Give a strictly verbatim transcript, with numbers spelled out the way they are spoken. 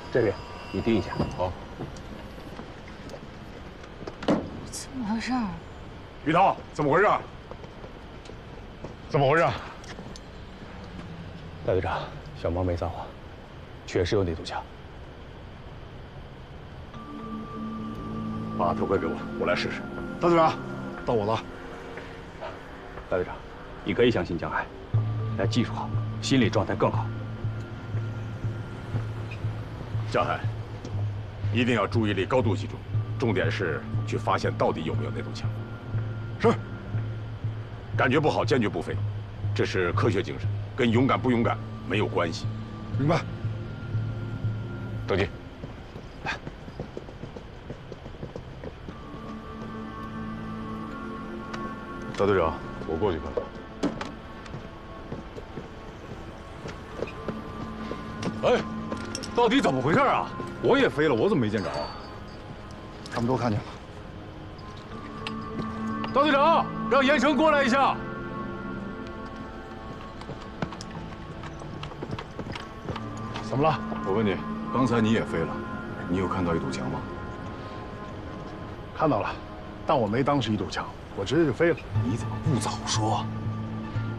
这边，你盯一下。 好。 怎么回事？ 于涛，怎么回事？怎么回事？ 大队长，小毛没撒谎，确实有那堵墙。 把头盔给我，我来试试。大队长，到我了。 大队长，你可以相信江海，他技术好，心理状态更好。 江海，一定要注意力高度集中，重点是去发现到底有没有那堵墙。是。感觉不好，坚决不飞，这是科学精神，跟勇敢不勇敢没有关系。明白。登记。来。大队长，我过去看看。哎，到底怎么回事啊？我也飞了，我怎么没见着啊？ 他们都看见了。 大队长，让严成过来一下。怎么了？我问你，刚才你也飞了，你有看到一堵墙吗？ 看到了，但我没当是一堵墙，我直接就飞了。 你怎么不早说？